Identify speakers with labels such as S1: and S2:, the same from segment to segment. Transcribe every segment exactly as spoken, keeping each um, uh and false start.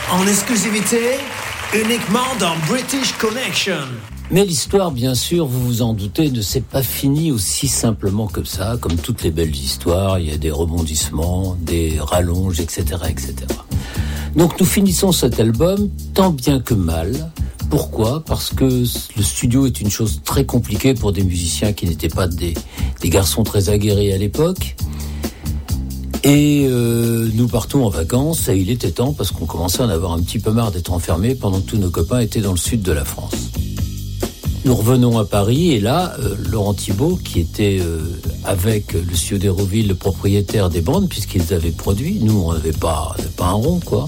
S1: En exclusivité, uniquement dans British Connection.
S2: Mais l'histoire, bien sûr, vous vous en doutez, ne s'est pas finie aussi simplement que ça. Comme toutes les belles histoires, il y a des rebondissements, des rallonges, et cetera, et cetera. Donc nous finissons cet album tant bien que mal. Pourquoi ? Parce que le studio est une chose très compliquée pour des musiciens qui n'étaient pas des, des garçons très aguerris à l'époque. Et euh, nous partons en vacances, et il était temps parce qu'on commençait à en avoir un petit peu marre d'être enfermés pendant que tous nos copains étaient dans le sud de la France. Nous revenons à Paris, et là, euh, Laurent Thibault, qui était euh, avec Lucio Dérouville, le propriétaire des bandes, puisqu'ils avaient produit, nous on n'avait pas, pas un rond, quoi,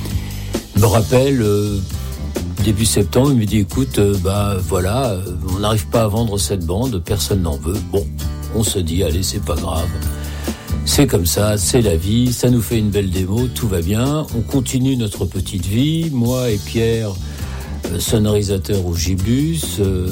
S2: me rappelle, euh, début septembre, il me dit, écoute, euh, bah voilà, euh, on n'arrive pas à vendre cette bande, personne n'en veut. Bon, on se dit, allez, c'est pas grave. C'est comme ça, c'est la vie, ça nous fait une belle démo, tout va bien, on continue notre petite vie, moi et Pierre, euh, sonorisateur au Gibus, euh,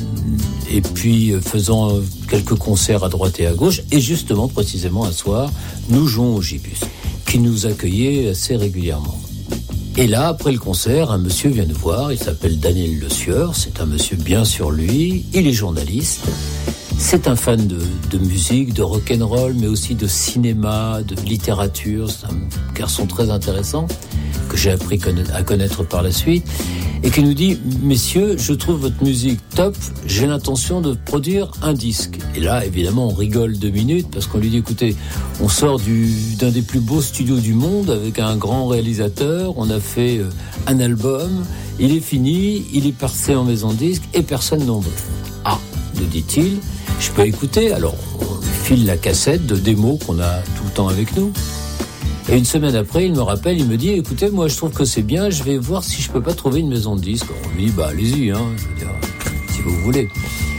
S2: et puis euh, faisant quelques concerts à droite et à gauche, et justement, précisément un soir, nous jouons au Gibus, qui nous accueillait assez régulièrement. Et là, après le concert, un monsieur vient nous voir, il s'appelle Daniel Le Sueur, c'est un monsieur bien sur lui, il est journaliste. C'est un fan de, de musique, de rock'n'roll, mais aussi de cinéma, de littérature. C'est un garçon très intéressant que j'ai appris à connaître par la suite et qui nous dit « Messieurs, je trouve votre musique top, j'ai l'intention de produire un disque. » Et là, évidemment, on rigole deux minutes parce qu'on lui dit « Écoutez, on sort du, d'un des plus beaux studios du monde avec un grand réalisateur, on a fait un album, il est fini, il est passé en maison de disque et personne n'en veut. » Ah, nous dit-il. Je peux écouter, alors on file la cassette de démos qu'on a tout le temps avec nous. Et une semaine après, il me rappelle, il me dit, écoutez, moi je trouve que c'est bien, je vais voir si je peux pas trouver une maison de disques. On lui dit, bah allez-y, hein, je veux dire, si vous voulez.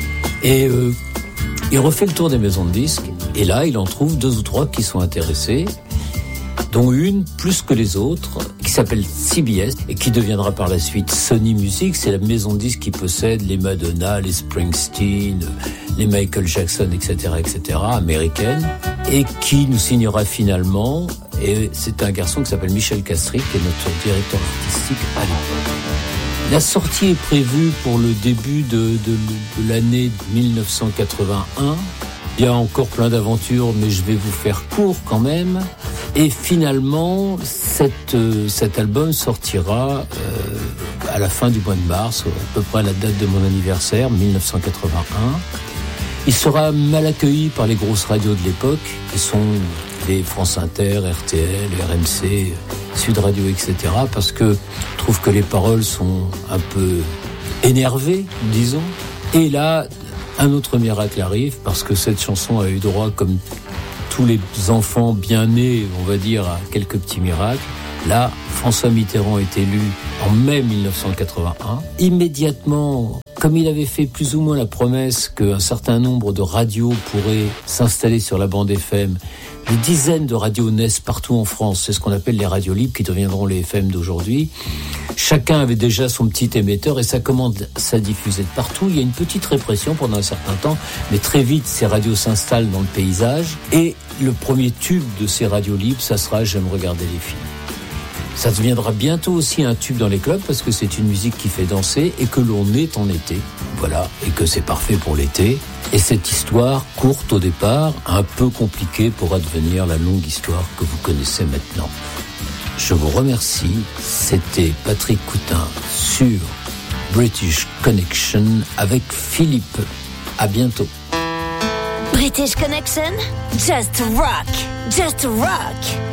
S2: Et euh, il refait le tour des maisons de disques, et là, il en trouve deux ou trois qui sont intéressés, dont une plus que les autres, qui s'appelle C B S, et qui deviendra par la suite Sony Music. C'est la maison de disques qui possède les Madonna, les Springsteen, les Michael Jackson, et cetera, et cetera, américaine, et qui nous signera finalement, et c'est un garçon qui s'appelle Michel Castries, qui est notre directeur artistique à l'époque. La sortie est prévue pour le début de, de, de l'année dix-neuf cent quatre-vingt-un. Il y a encore plein d'aventures, mais je vais vous faire court quand même. Et finalement, cette, euh, cet album sortira euh, à la fin du mois de mars, à peu près à la date de mon anniversaire, dix-neuf cent quatre-vingt-un. Il sera mal accueilli par les grosses radios de l'époque, qui sont les France Inter, R T L, R M C, Sud Radio, et cetera, parce que je trouve que les paroles sont un peu énervées, disons. Et là, un autre miracle arrive, parce que cette chanson a eu droit, comme tous les enfants bien nés, on va dire, à quelques petits miracles. Là, François Mitterrand est élu en mai dix-neuf cent quatre-vingt-un. Immédiatement, comme il avait fait plus ou moins la promesse qu'un certain nombre de radios pourraient s'installer sur la bande F M, des dizaines de radios naissent partout en France. C'est ce qu'on appelle les radios libres, qui deviendront les F M d'aujourd'hui. Chacun avait déjà son petit émetteur et ça commence à diffuser de partout. Il y a une petite répression pendant un certain temps, mais très vite, ces radios s'installent dans le paysage. Et le premier tube de ces radios libres, ça sera « J'aime regarder les films ». Ça deviendra bientôt aussi un tube dans les clubs parce que c'est une musique qui fait danser et que l'on est en été. Voilà, et que c'est parfait pour l'été. Et cette histoire, courte au départ, un peu compliquée, pourra devenir la longue histoire que vous connaissez maintenant. Je vous remercie. C'était Patrick Coutin sur British Connection avec Philippe. À bientôt.
S3: British Connection, just rock, just rock.